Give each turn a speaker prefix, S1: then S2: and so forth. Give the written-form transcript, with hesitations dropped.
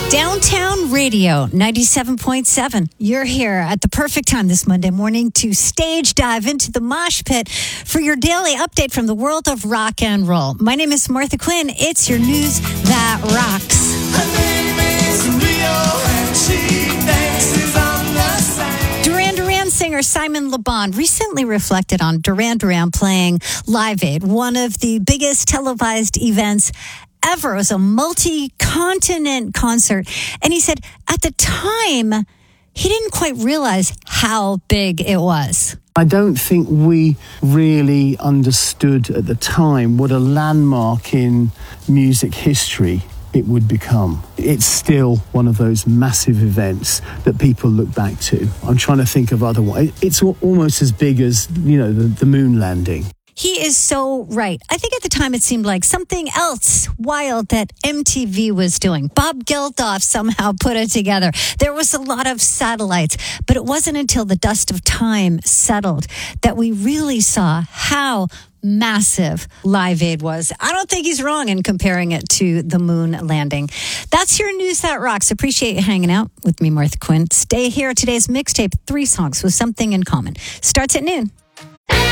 S1: Downtown Radio 97.7. You're here at the perfect time this Monday morning to stage dive into the mosh pit for your daily update from the world of rock and roll. My name is Martha Quinn. It's your news that rocks.
S2: Her name is Leo and she dances on the sand.
S1: Duran Duran singer Simon Le Bon recently reflected on Duran Duran playing Live Aid, one of the biggest televised events ever. It was a multi-continent concert. And he said at the time, he didn't quite realize how big it was.
S3: I don't think we really understood at the time what a landmark in music history it would become. It's still one of those massive events that people look back to. I'm trying to think of other ones. It's almost as big as, the moon landing.
S1: He is so right. I think at the time it seemed like something else wild that MTV was doing. Bob Geldof somehow put it together. There was a lot of satellites, but it wasn't until the dust of time settled that we really saw how massive Live Aid was. I don't think he's wrong in comparing it to the moon landing. That's your news that rocks. Appreciate you hanging out with me, Martha Quinn. Stay here. Today's mixtape, 3 songs with something in common. Starts at noon.